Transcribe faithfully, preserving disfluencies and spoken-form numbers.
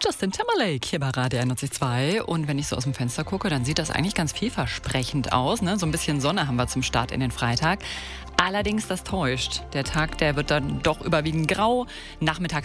Justin Timberlake hier bei Radio einundneunzig Komma zwei. Und wenn ich so aus dem Fenster gucke, dann sieht das eigentlich ganz vielversprechend aus. Ne? So ein bisschen Sonne haben wir zum Start in den Freitag. Allerdings, das täuscht. Der Tag, der wird dann doch überwiegend grau. Nachmittags